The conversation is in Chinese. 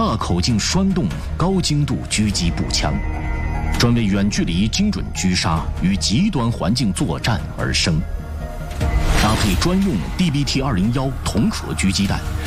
大口径栓动高精度狙击步枪，专为远距离精准狙杀与极端环境作战而生。搭配专用 DBT-201铜壳狙击弹，